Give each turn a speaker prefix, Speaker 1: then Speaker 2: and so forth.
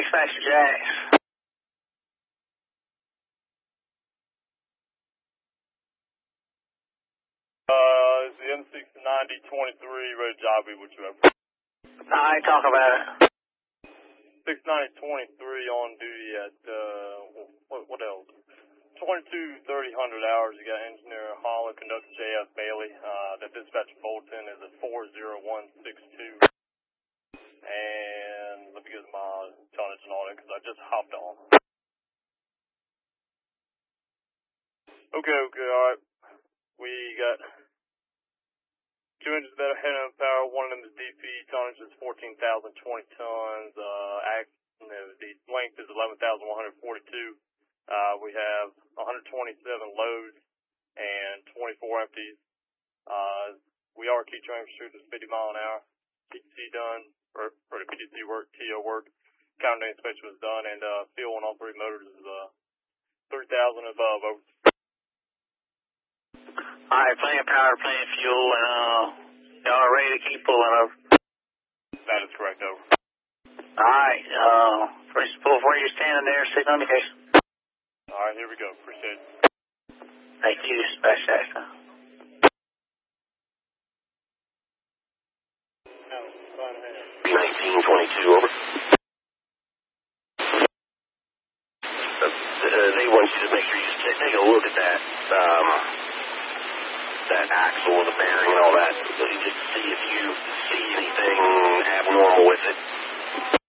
Speaker 1: Dispatcher Jax.
Speaker 2: It's the M690-23, ready to job you, what you have.
Speaker 1: Alright, talk about it.
Speaker 2: 690-23 on duty at, what else? 22-3000 hours. You got engineer Holler, conductor J.F. Bailey. The dispatch bulletin is at 40162. And let me get my tonnage and all that because I just hopped on. Okay, alright. We got 2 engines that are head on power. One of them is DP. Tonnage is 14,020 tons. The length is 11,142. We have 127 loads and 24 empties. We are key train pursuit at 50 mile an hour. PTC done, or the PTC work, TO work. Counter inspection was done, and fuel on all 3 motors is 3,000 above. Over.
Speaker 1: Alright, plenty of power, plenty of fuel, and y'all are ready to keep pulling over.
Speaker 2: That is correct, over.
Speaker 1: Alright, principal, where you're standing there, signal indication.
Speaker 2: Alright, here we go. Appreciate it.
Speaker 1: Thank you, Dispatch Jax.
Speaker 3: 1922, over. They want you to make sure you take a look at that, that axle, the bearing and all that, just see if you see anything abnormal with it.